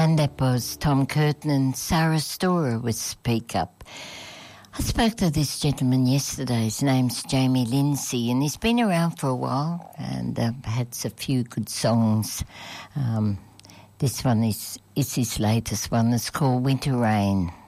And that was Tom Curtin and Sarah Storer with Speak Up. I spoke to this gentleman yesterday. His name's Jamie Lindsay, and he's been around for a while and had a few good songs. This one is his latest one. It's called Winter Rain.